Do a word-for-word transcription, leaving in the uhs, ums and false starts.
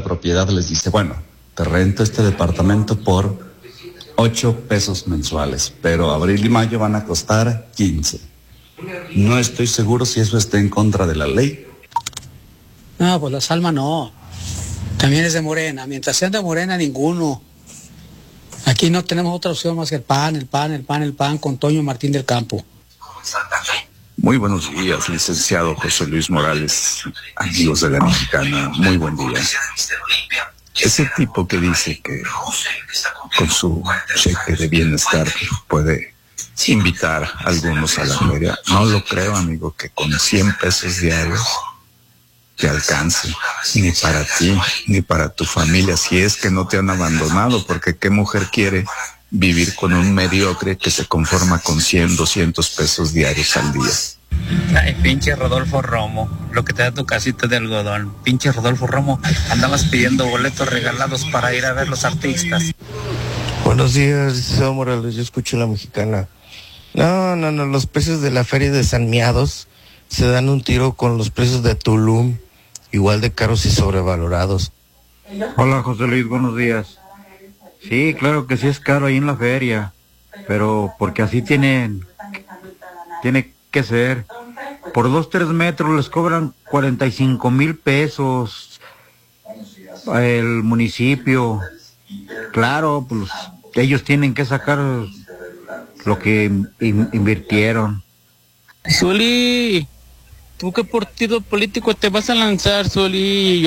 la propiedad les dice, bueno, te rento este departamento por ocho pesos mensuales, pero abril y mayo van a costar quince. No estoy seguro si eso está en contra de la ley. No, pues la Salma no. También es de Morena. Mientras sean de Morena, ninguno. Aquí no tenemos otra opción más que el PAN, el PAN, el PAN, el PAN con Toño Martín del Campo. Muy buenos días, licenciado José Luis Morales, amigos de la Mexicana, muy buen día. Ese tipo que dice que con su cheque de bienestar puede invitar a algunos a la feria, no lo creo, amigo, que con cien pesos diarios te alcance, ni para ti, ni para tu familia, si es que no te han abandonado, porque qué mujer quiere vivir con un mediocre que se conforma con cien, doscientos pesos diarios al día. Ay, pinche Rodolfo Romo, lo que te da tu casita de algodón. Pinche Rodolfo Romo, andabas pidiendo boletos regalados para ir a ver los artistas. Buenos días, licenciado Morales, yo escucho la Mexicana. No, no, no, los precios de la feria de San Miados se dan un tiro con los precios de Tulum, igual de caros y sobrevalorados. Hola, José Luis, buenos días. Sí, claro que sí es caro ahí en la feria, pero porque así tienen, tiene que ser. Por dos, tres metros les cobran cuarenta y cinco mil pesos el municipio. Claro, pues ellos tienen que sacar lo que in- invirtieron. Zuli, ¿tú qué partido político te vas a lanzar, Zuli?